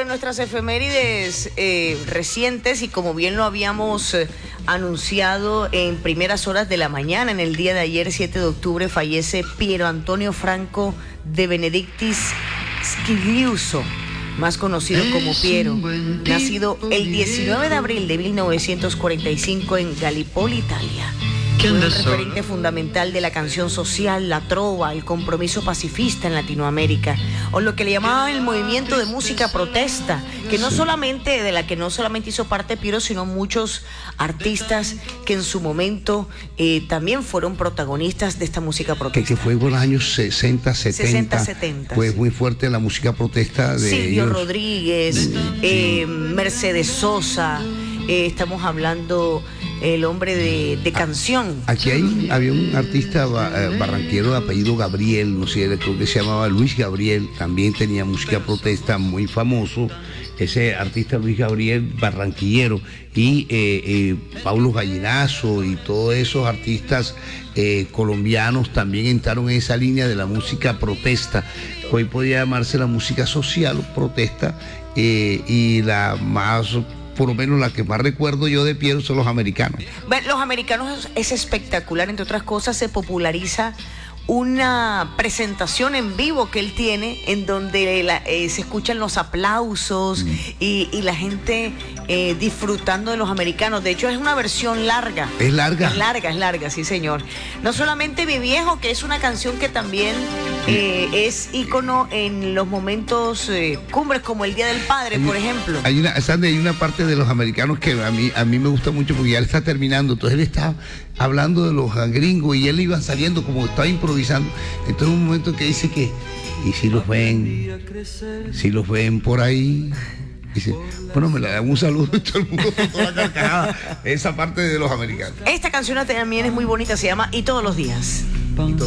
de nuestras efemérides recientes, y como bien lo habíamos anunciado en primeras horas de la mañana, en el día de ayer, 7 de octubre, fallece Piero Antonio Franco de Benedictis Scigliuzzo, más conocido como Piero, nacido el 19 de abril de 1945 en Gallipoli, Italia. Fue un referente fundamental de la canción social, la trova, el compromiso pacifista en Latinoamérica, o lo que le llamaban el movimiento de música protesta, que no solamente, de la que no solamente hizo parte Piero, sino muchos artistas que en su momento también fueron protagonistas de esta música protesta. Que fue por los años 60, 70. Fue muy fuerte la música protesta de Silvio ellos. Rodríguez, Mercedes Sosa, estamos hablando el hombre de canción. Aquí había un artista barranquero de apellido Gabriel, no sé, creo que se llamaba Luis Gabriel, también tenía música protesta, muy famoso, ese artista Luis Gabriel, barranquillero, y Paulo Gallinazo y todos esos artistas colombianos también entraron en esa línea de la música protesta, que hoy podía llamarse la música social o protesta, y la más, por lo menos la que más recuerdo yo de Piero, son los americanos. Bueno, los americanos es espectacular, entre otras cosas se populariza una presentación en vivo que él tiene, en donde se escuchan los aplausos y la gente disfrutando de los americanos. De hecho, es una versión larga. ¿Es larga? Es larga, sí señor. No solamente Mi Viejo, que es una canción que también es ícono en los momentos cumbres, como el Día del Padre, por ejemplo. Hay una parte de los americanos que a mí me gusta mucho, porque ya le está terminando. Entonces él está hablando de los gringos y él iba saliendo como estaba improvisando. Entonces un momento que dice que, y si los ven por ahí, dice, bueno, me le dan un saludo y todo el mundo con toda la carcajada. Esa parte de los americanos. Esta canción también es muy bonita, se llama Y Todos los Días.